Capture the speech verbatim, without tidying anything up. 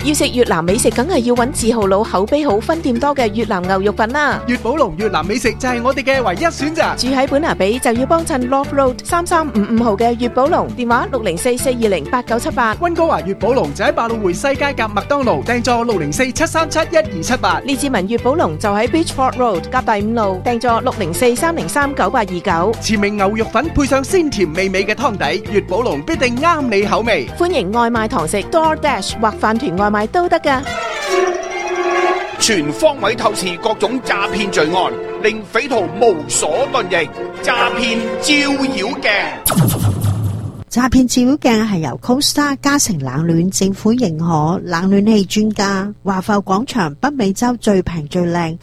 要食越南美食，梗係要揾字號佬、口碑好、分店多嘅越南牛肉粉啦。 粵寶龍越南美食就係我哋嘅唯一選擇。 住喺本拿比就要幫襯 Loft Road 三三五五號嘅粵寶龍，電話六零四四二零八九七八。 溫哥華粵寶龍就喺百老匯西街夾麥當勞，訂座六零四七三七一二七八。 列治文粵寶龍就喺 Beachford Road 夾第五路，訂座六零四三零三九八二九。 馳名牛肉粉配上鮮甜美味嘅湯底，粵寶龍必定啱你口味。 歡迎外賣堂食 DoorDash 或飯團外賣都得㗎。 全方位透視各種詐騙罪案，令匪徒無所遁形。詐騙照妖鏡。 詐騙照妖鏡係由 Costa 嘉誠冷暖政府認可冷暖氣專家，華埠廣場北美洲最平最靚